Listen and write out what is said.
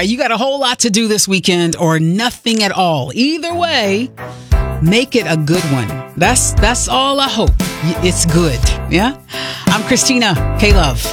right, you got a whole lot to do this weekend or nothing at all. Either way, make it a good one. That's all I hope. It's good. Yeah. I'm Christina K. Love.